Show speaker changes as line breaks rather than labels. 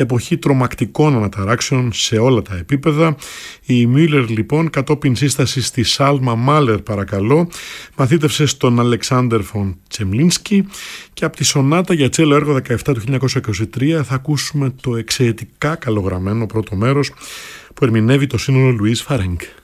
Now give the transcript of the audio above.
εποχή τρομακτικών αναταράξεων σε όλα τα επίπεδα. Η Müller λοιπόν, κατόπιν σύστασης στη Σάλμα Μάλερ παρακαλώ, μαθήτευσε στον Αλεξάνδερ φον Τσεμλίνσκι, και από τη σονάτα για τσέλο έργο 17 του 1923 θα ακούσουμε το εξαιρετικά καλογραμμένο πρώτο μέρος που ερμηνεύει το σύνολο Λουίς Φαρέγκ.